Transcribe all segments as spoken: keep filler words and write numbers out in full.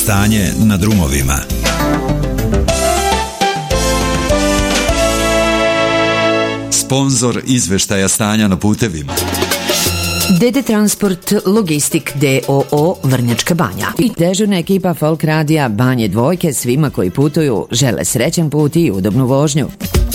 Stanje na drumovima. Sponzor izveštaja stanja na putevima D D Transport Logistik D O O Vrnjačka Banja i dežurna ekipa Folk radija Banje Dvojke svima koji putuju žele srećan put i udobnu vožnju.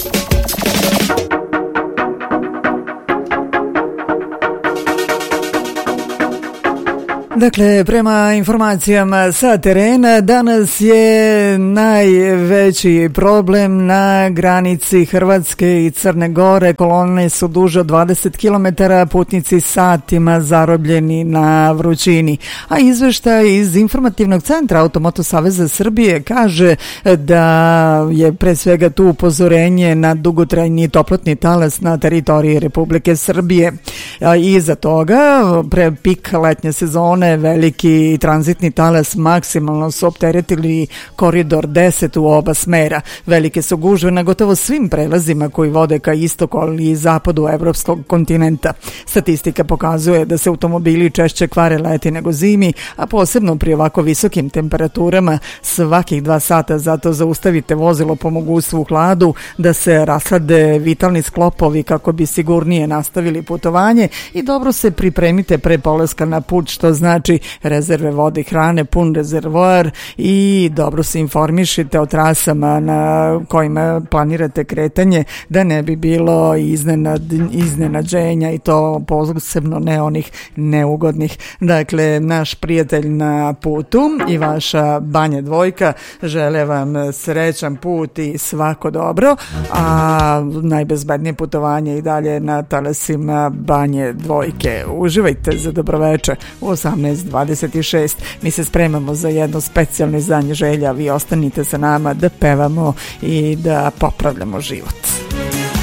Dakle, prema informacijama sa terena, danas je najveći problem na granici Hrvatske i Crne Gore. Kolone su duže od dvadeset kilometara, putnici satima zarobljeni na vrućini. A izveštaj iz informativnog centra Automoto Saveza Srbije kaže da je pre svega tu upozorenje na dugotrajni toplotni talas na teritoriji Republike Srbije. Iza toga, pre pik letnje sezone, veliki tranzitni talas maksimalno su opteretili koridor deset u oba smera. Velike su gužve na gotovo svim prelazima koji vode ka istoku, ali i zapadu evropskog kontinenta. Statistika pokazuje da se automobili češće kvare leti nego zimi, a posebno pri ovako visokim temperaturama svakih dva sata, zato zaustavite vozilo po mogućstvu u hladu da se raslade vitalni sklopovi kako bi sigurnije nastavili putovanje i dobro se pripremite pre polaska na put, što znači rezerve vode i hrane, pun rezervoar i dobro se informišite o trasama na kojima planirate kretanje, da ne bi bilo iznenad, iznenađenja i to posebno ne onih neugodnih. Dakle, naš prijatelj na putu i vaša Banja Dvojka žele vam srećan put i svako dobro, a najbezbednije putovanje i dalje na talasima Banje Dvojke. Uživajte za dobroveče u osamnaest dvadeset šest. Mi se spremamo za jedno specijalno izdanje želja. Vi ostanite sa nama da pevamo i da popravljamo život.